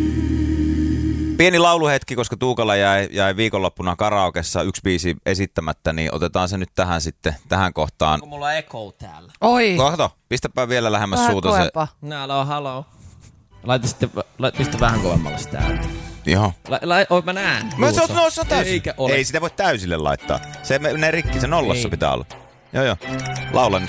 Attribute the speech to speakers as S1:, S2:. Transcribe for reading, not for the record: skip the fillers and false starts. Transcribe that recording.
S1: Pieni lauluhetki, koska Tuukalla jäi viikonloppuna karaokessa yksi biisi esittämättä, niin otetaan se nyt tähän kohtaan.
S2: Onko mulla echo täällä?
S3: Oi.
S1: Kohto, pistäpä vielä lähemmäs suuta se.
S2: Haloo. Pistä vähän kovemmalle sitä ääntä.
S1: Joo.
S2: Mä näen.
S1: Se on täysin. Ei sitä voi täysille laittaa. Se menee rikki, se nollassa pitää olla. Joo. Laula nyt